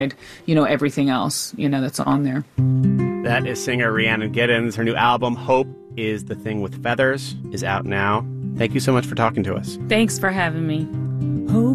everything else, that's on there. That is singer Rhiannon Giddens. Her new album, Hope is the Thing with Feathers, is out now. Thank you so much for talking to us. Thanks for having me.